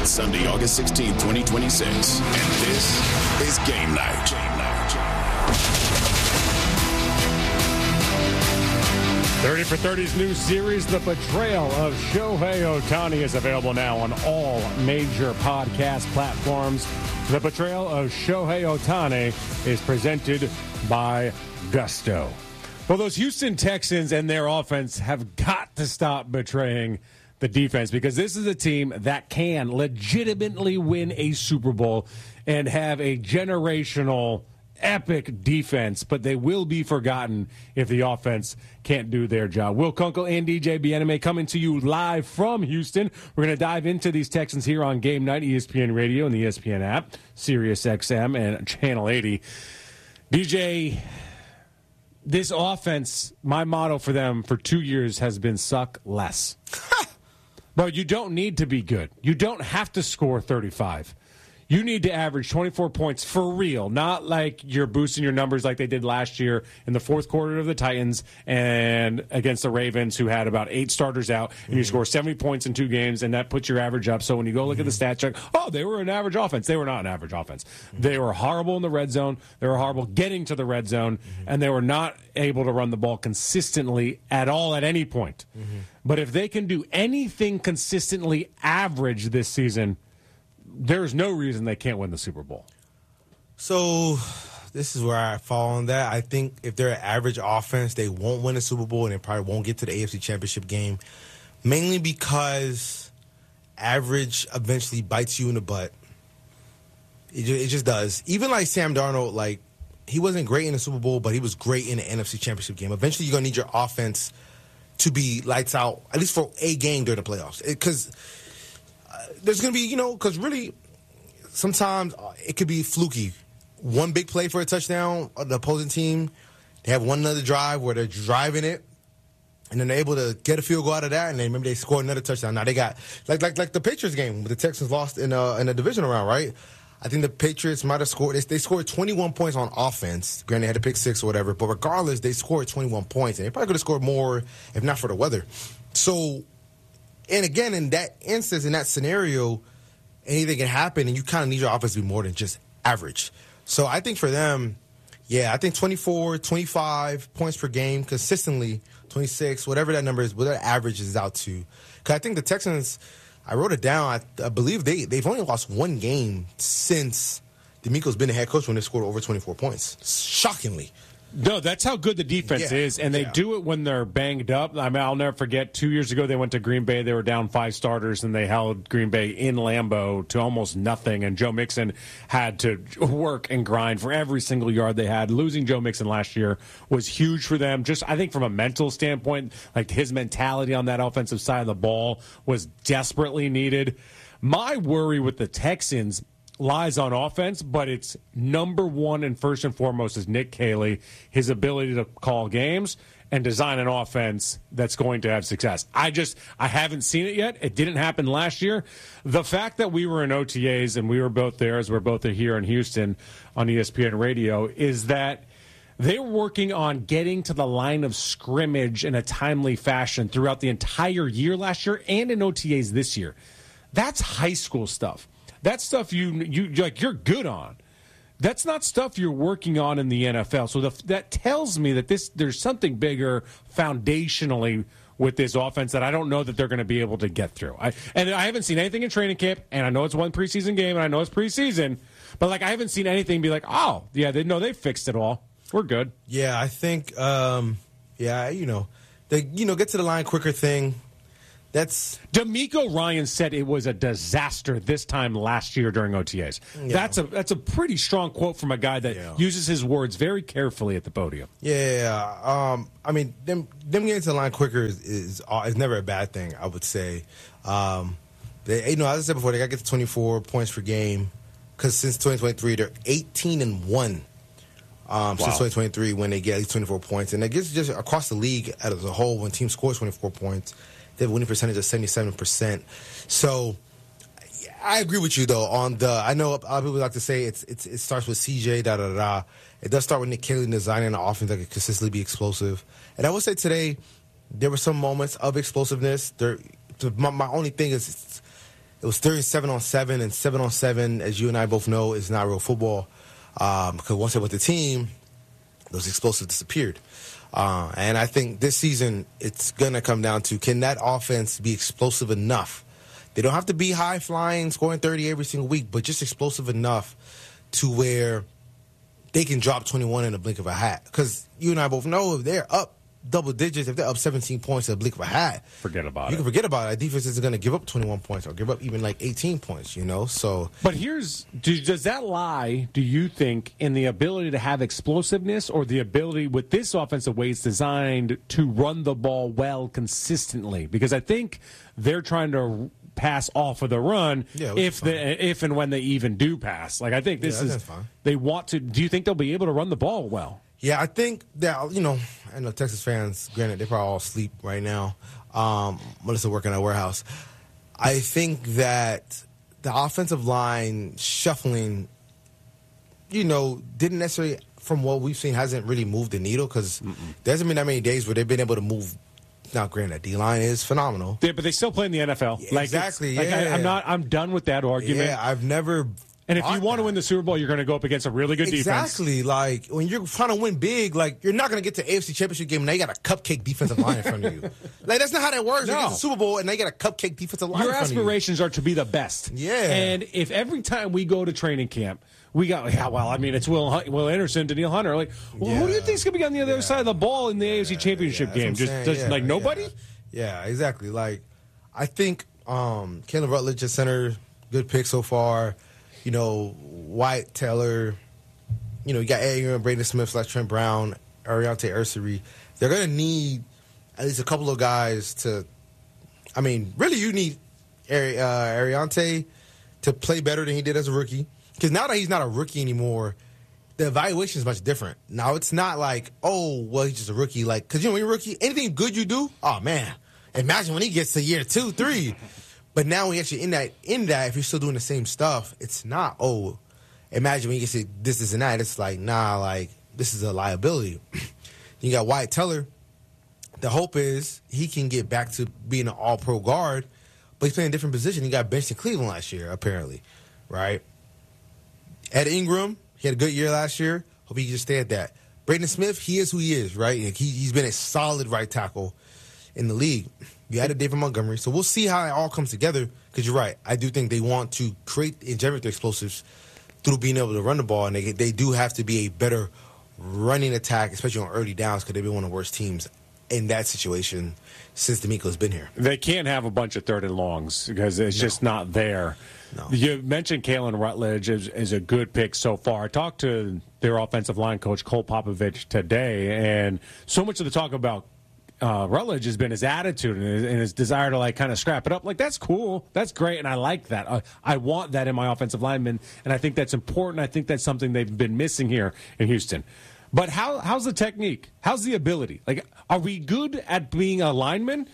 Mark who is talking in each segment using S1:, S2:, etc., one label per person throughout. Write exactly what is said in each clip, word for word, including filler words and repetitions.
S1: It's Sunday, August sixteenth, twenty twenty-six, and this is Game Night. Game Night.
S2: thirty for thirty's new series, The Betrayal of Shohei Ohtani, is available now on all major podcast platforms. The Betrayal of Shohei Ohtani is presented by Gusto. Well, those Houston Texans and their offense have got to stop betraying the defense, because this is a team that can legitimately win a Super Bowl and have a generational epic defense, but they will be forgotten if the offense can't do their job. Will Kunkel and D J Bieneme coming to you live from Houston. We're going to dive into these Texans here on Game Night, E S P N Radio and the E S P N app, Sirius X M and Channel eighty. D J, this offense, my motto for them for two years has been suck less. But you don't need to be good. You don't have to score thirty-five. You need to average twenty-four points for real, not like you're boosting your numbers like they did last year in the fourth quarter of the Titans and against the Ravens, who had about eight starters out, and mm-hmm. you score seventy points in two games, and that puts your average up. So when you go look mm-hmm. at the stats check, oh, they were an average offense. They were not an average offense. Mm-hmm. They were horrible in the red zone. They were horrible getting to the red zone, mm-hmm. and they were not able to run the ball consistently at all at any point. Mm-hmm. But if they can do anything consistently average this season, there's no reason they can't win the Super Bowl.
S3: So this is where I fall on that. I think if they're an average offense, they won't win a Super Bowl, and they probably won't get to the A F C Championship game, mainly because average eventually bites you in the butt. It just, it just does. Even like Sam Darnold, like, he wasn't great in the Super Bowl, but he was great in the N F C Championship game. Eventually, you're going to need your offense to be lights out, at least for a game during the playoffs. Because there's going to be, you know, because really, sometimes it could be fluky. One big play for a touchdown, the opposing team, they have one another drive where they're driving it, and then they're able to get a field goal out of that, and then maybe they score another touchdown. Now they got, like like like the Patriots game, the Texans lost in a, in a divisional round, right? I think the Patriots might have scored, they, they scored twenty-one points on offense. Granted, they had a pick six or whatever, but regardless, they scored twenty-one points, and they probably could have scored more if not for the weather. So, and again, in that instance, in that scenario, anything can happen, and you kind of need your offense to be more than just average. So I think for them, yeah, I think twenty-four, twenty-five points per game consistently, twenty-six, whatever that number is, whatever average is out to. Because I think the Texans, I wrote it down, I, I believe they, they've only lost one game since DeMeco's been the head coach when they scored over twenty-four points. Shockingly.
S2: No, that's how good the defense
S3: yeah,
S2: is, and they
S3: yeah.
S2: do it when they're banged up. I mean, I'll never forget, two years ago they went to Green Bay. They were down five starters, and they held Green Bay in Lambeau to almost nothing, and Joe Mixon had to work and grind for every single yard they had. Losing Joe Mixon last year was huge for them. Just, I think from a mental standpoint, like his mentality on that offensive side of the ball was desperately needed. My worry with the Texans lies on offense, but it's number one and first and foremost is Nick Caley, his ability to call games and design an offense that's going to have success. I just, I haven't seen it yet. It didn't happen last year. The fact that we were in O T As and we were both there, as we're both here in Houston on E S P N Radio, is that they were working on getting to the line of scrimmage in a timely fashion throughout the entire year last year and in O T As this year. That's high school stuff. That's stuff you you like you're good on. That's not stuff you're working on in the N F L. So the, that tells me that this there's something bigger foundationally with this offense that I don't know that they're going to be able to get through. I, and I haven't seen anything in training camp, and I know it's one preseason game, and I know it's preseason, but like I haven't seen anything be like, oh, yeah, they know they fixed it all. We're good.
S3: Yeah, I think, um, yeah, you know, the you know get to the line quicker thing. That's
S2: DeMeco Ryan said it was a disaster this time last year during O T As. Yeah. That's a that's a pretty strong quote from a guy that yeah. uses his words very carefully at the podium.
S3: Yeah, um, I mean, them them getting to the line quicker is is, is never a bad thing, I would say. Um, they, you know, as I said before, they got to get to twenty-four points per game because since twenty twenty-three, they're eighteen and one. Um, wow. Since twenty twenty-three, when they get at least twenty-four points, and I guess just across the league as a whole, when team scores twenty-four points. They have a winning percentage of seventy-seven percent. So I agree with you, though, on the – I know a lot of people like to say it's, it's it starts with C J, da-da-da. It does start with Nick Caley designing an offense that can consistently be explosive. And I would say today there were some moments of explosiveness. There, my, my only thing is it was thirty-seven on seven, and seven on seven, as you and I both know, is not real football. Um, because once they're with the team, those explosives disappeared. Uh, and I think this season, it's going to come down to, can that offense be explosive enough? They don't have to be high-flying, scoring thirty every single week, but just explosive enough to where they can drop twenty-one in a blink of a hat. Because you and I both know if they're up double digits, if they're up seventeen points in a blink of a hat,
S2: forget about
S3: you
S2: it.
S3: can forget about it. Defense isn't going to give up twenty-one points or give up even like eighteen points, you know? So,
S2: but here's, do, does that lie, do you think, in the ability to have explosiveness or the ability with this offensive way it's designed to run the ball well consistently? Because I think they're trying to pass off of the run
S3: yeah,
S2: if the if and when they even do pass. Like, I think this
S3: yeah,
S2: is,
S3: fine.
S2: They want to, do you think they'll be able to run the ball well?
S3: Yeah, I think that, you know, I know Texas fans, granted, they're probably all asleep right now. Um, Melissa working at a warehouse. I think that the offensive line shuffling, you know, didn't necessarily, from what we've seen, hasn't really moved the needle because there hasn't been that many days where they've been able to move. Now, granted, D-line is phenomenal.
S2: Yeah, but they still play in the N F L.
S3: Yeah,
S2: like
S3: exactly,
S2: like
S3: yeah.
S2: I, I'm not. I'm done with that argument.
S3: Yeah, I've never...
S2: And if you want to
S3: that.
S2: win the Super Bowl, you're going to go up against a really good defense.
S3: Exactly. Like, when you're trying to win big, like, you're not going to get to the A F C Championship game and they got a cupcake defensive line in front of you. Like, that's not how that works.
S2: No.
S3: You get to the Super Bowl and they got a cupcake defensive line
S2: Your
S3: in front of you.
S2: aspirations are to be the best.
S3: Yeah.
S2: And if every time we go to training camp, we got, yeah, well, I mean, it's Will Hun- Will Anderson, Daniil Hunter. Like, well,
S3: yeah.
S2: who do you think's going to be on the other
S3: yeah.
S2: side of the ball in the A F C Championship
S3: yeah,
S2: game? Just, just
S3: yeah,
S2: like nobody?
S3: Yeah. yeah, exactly. Like, I think um, Caleb Rutledge at center, good pick so far. You know, White, Taylor, you know, you got Aaron, Braden Smith slash Trent Brown, Ariante Ursary. They're going to need at least a couple of guys to, I mean, really you need Ari, uh, Ariante to play better than he did as a rookie. Because now that he's not a rookie anymore, the evaluation is much different. Now it's not like, oh, well, he's just a rookie. Like, because, you know, when you're a rookie, anything good you do, oh, man, imagine when he gets to year two, three. But now when you're actually in that, in that, if you're still doing the same stuff, it's not, oh, imagine when you get to this, this, and that. It's like, nah, like, this is a liability. You got Wyatt Teller. The hope is he can get back to being an all-pro guard, but he's playing a different position. He got benched in Cleveland last year, apparently, right? Ed Ingram, he had a good year last year. Hope he can just stay at that. Braden Smith, he is who he is, right? He, he's been a solid right tackle in the league. You added David Montgomery, so we'll see how it all comes together. Because you're right, I do think they want to create and generate the explosives through being able to run the ball, and they they do have to be a better running attack, especially on early downs, because they've been one of the worst teams in that situation since D'Amico's been here.
S2: They can't have a bunch of third and longs because it's no. just not there.
S3: No.
S2: You mentioned Kalen Rutledge is, is a good pick so far. I talked to their offensive line coach, Cole Popovich, today, and so much of the talk about Uh, Rutledge has been his attitude and his, and his desire to like kind of scrap it up. Like, that's cool, that's great, and I like that. Uh, I want that in my offensive lineman, and I think that's important. I think that's something they've been missing here in Houston. But how how's the technique? How's the ability? Like, are we good at being a lineman?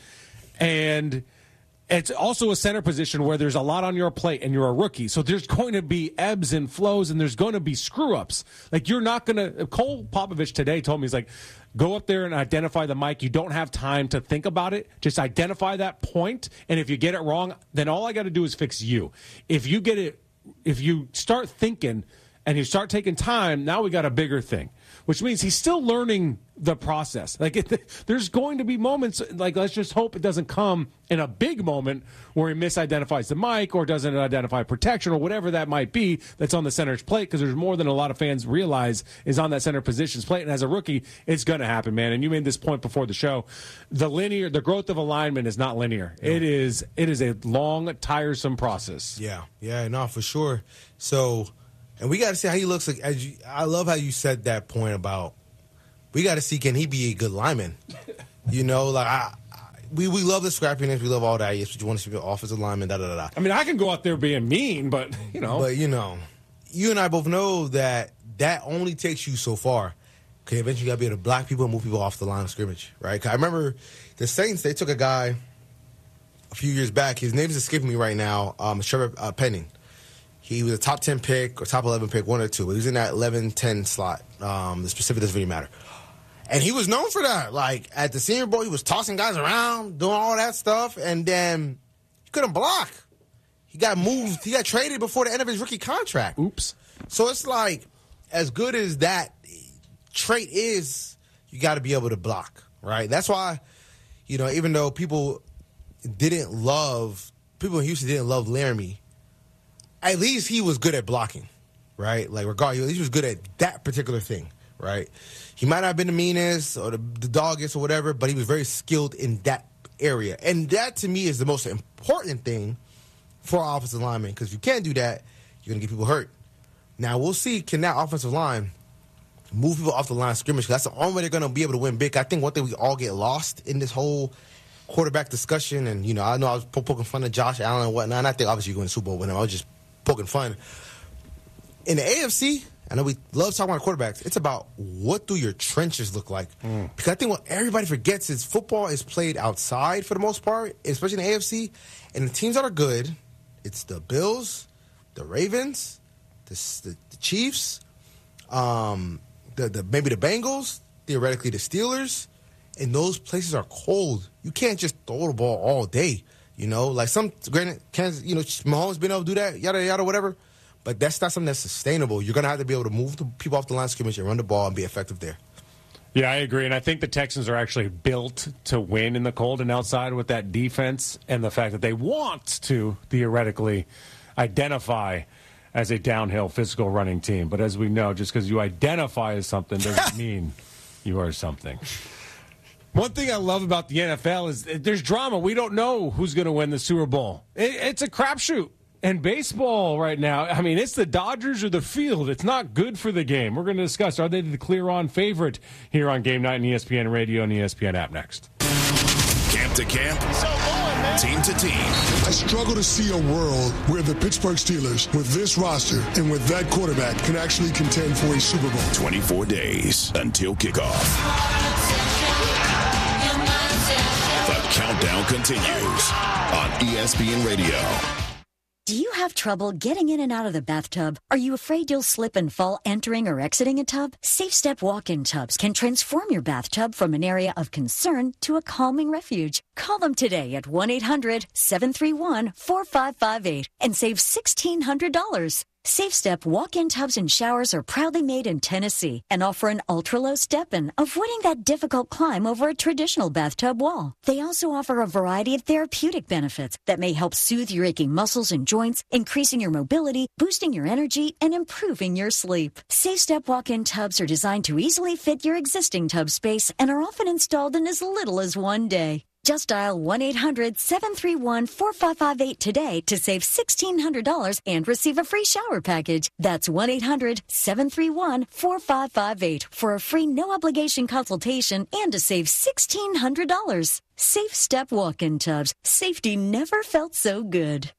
S2: And it's also a center position where there's a lot on your plate and you're a rookie. So there's going to be ebbs and flows and there's going to be screw-ups. Like, you're not going to – Cole Popovich today told me, he's like, go up there and identify the mic. You don't have time to think about it. Just identify that point, and if you get it wrong, then all I got to do is fix you. If you get it – if you start thinking and you start taking time, now we got a bigger thing, which means he's still learning the process. Like, it, there's going to be moments, like, let's just hope it doesn't come in a big moment where he misidentifies the mic or doesn't identify protection or whatever that might be that's on the center's plate, because there's more than a lot of fans realize is on that center position's plate. And as a rookie, it's going to happen, man. And you made this point before the show. The linear, the growth of a lineman is not linear. No. It is, it is a long, tiresome process.
S3: Yeah, yeah, no, for sure. So, and we got to see how he looks like. As you, I love how you said that point about, we got to see, can he be a good lineman? You know, like, I, I, we we love the scrappiness, we love all that. Yes, but you want to see the offensive lineman, da da da da.
S2: I mean, I can go out there being mean, but you know,
S3: but you know, you and I both know that that only takes you so far. Okay, eventually you got to be able to block people and move people off the line of scrimmage, right? 'Cause I remember the Saints, they took a guy a few years back. His name's escaping me right now. Um, Trevor uh, Penning. He was a top ten pick or top eleven pick, one or two. But he was in that eleven ten slot. Um, the specific doesn't really matter. And he was known for that. Like, at the Senior Bowl, he was tossing guys around, doing all that stuff, and then he couldn't block. He got moved. He got traded before the end of his rookie contract.
S2: Oops.
S3: So it's like, as good as that trait is, you got to be able to block, right? That's why, you know, even though people didn't love, people in Houston didn't love Laramie, at least he was good at blocking, right? Like, regardless, at least he was good at that particular thing, right? He might not have been the meanest or the, the doggest or whatever, but he was very skilled in that area. And that, to me, is the most important thing for our offensive linemen, because if you can't do that, you're going to get people hurt. Now, we'll see, can that offensive line move people off the line of scrimmage? Because that's the only way they're going to be able to win big. I think one thing we all get lost in this whole quarterback discussion, and, you know, I know I was po- poking fun of Josh Allen and whatnot, and I think obviously you're going to Super Bowl with him. I was just poking fun. In the A F C, I know we love talking about quarterbacks. It's about what do your trenches look like. Mm. Because I think what everybody forgets is football is played outside for the most part, especially in the A F C. And the teams that are good, it's the Bills, the Ravens, the, the, the Chiefs, um, the, the maybe the Bengals, theoretically the Steelers. And those places are cold. You can't just throw the ball all day. You know, like some, granted, Kansas, you know, Mahomes been able to do that, yada, yada, whatever. But that's not something that's sustainable. You're going to have to be able to move the people off the line of scrimmage and run the ball and be effective there.
S2: Yeah, I agree. And I think the Texans are actually built to win in the cold and outside with that defense and the fact that they want to theoretically identify as a downhill physical running team. But as we know, just because you identify as something doesn't mean you are something. One thing I love about the N F L is there's drama. We don't know who's going to win the Super Bowl. It, it's a crapshoot. And baseball right now, I mean, it's the Dodgers or the field. It's not good for the game. We're going to discuss, are they the clear-on favorite here on Game Night and E S P N Radio and E S P N app next.
S1: Camp to camp, team to team.
S4: I struggle to see a world where the Pittsburgh Steelers, with this roster and with that quarterback, can actually contend for a Super Bowl.
S1: twenty-four days until kickoff. The countdown continues on E S P N Radio.
S5: Do you have trouble getting in and out of the bathtub? Are you afraid you'll slip and fall entering or exiting a tub? Safe Step walk-in tubs can transform your bathtub from an area of concern to a calming refuge. Call them today at one eight hundred seven three one four five five eight and save sixteen hundred dollars. Safe Step walk-in tubs and showers are proudly made in Tennessee and offer an ultra-low step-in, avoiding that difficult climb over a traditional bathtub wall. They also offer a variety of therapeutic benefits that may help soothe your aching muscles and joints, increasing your mobility, boosting your energy, and improving your sleep. Safe Step walk-in tubs are designed to easily fit your existing tub space and are often installed in as little as one day. Just dial one eight hundred seven three one four five five eight today to save sixteen hundred dollars and receive a free shower package. That's one eight hundred seven three one four five five eight for a free no-obligation consultation and to save sixteen hundred dollars. Safe Step walk-in tubs. Safety never felt so good.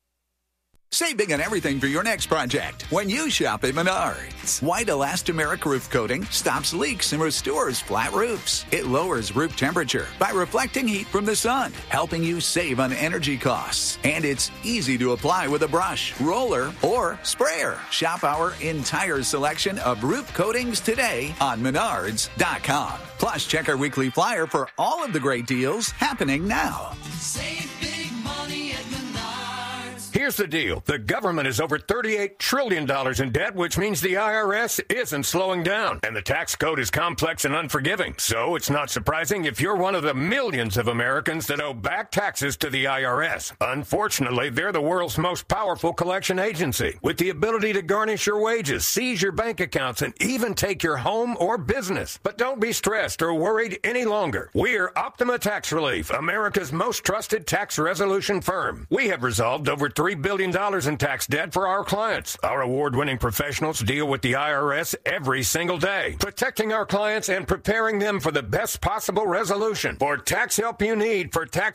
S6: Save big on everything for your next project when you shop at Menards. White elastomeric roof coating stops leaks and restores flat roofs. It lowers roof temperature by reflecting heat from the sun, helping you save on energy costs. And it's easy to apply with a brush, roller, or sprayer. Shop our entire selection of roof coatings today on Menards dot com. Plus, check our weekly flyer for all of the great deals happening now.
S7: Save big money at Menards.
S8: Here's the deal. The government is over thirty-eight trillion dollars in debt, which means the I R S isn't slowing down. And the tax code is complex and unforgiving. So it's not surprising if you're one of the millions of Americans that owe back taxes to the I R S. Unfortunately, they're the world's most powerful collection agency, with the ability to garnish your wages, seize your bank accounts, and even take your home or business. But don't be stressed or worried any longer. We're Optima Tax Relief, America's most trusted tax resolution firm. We have resolved over three billion dollars in tax debt for our clients. Our award-winning professionals deal with the I R S every single day, protecting our clients and preparing them for the best possible resolution. For tax help you need for tax